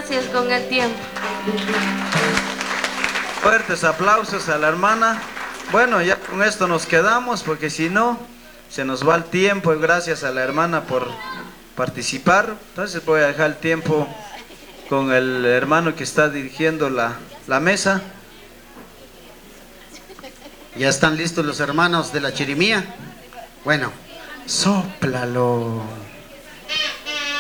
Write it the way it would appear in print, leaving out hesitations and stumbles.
gracias con el tiempo. Fuertes aplausos a la hermana. Bueno, ya con esto nos quedamos porque si no, se nos va el tiempo. Gracias a la hermana por participar. Entonces voy a dejar el tiempo con el hermano que está dirigiendo la mesa. ¿Ya están listos los hermanos de la chirimía? Bueno, Sóplalo.